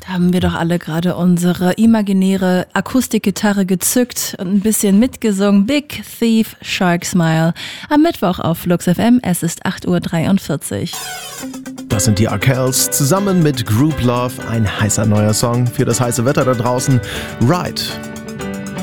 Haben wir doch alle gerade unsere imaginäre Akustikgitarre gezückt und ein bisschen mitgesungen. Big Thief, Shark Smile. Am Mittwoch auf Flux FM. Es ist 8:43 Uhr. Das sind die Arkells zusammen mit Group Love. Ein heißer neuer Song für das heiße Wetter da draußen. Ride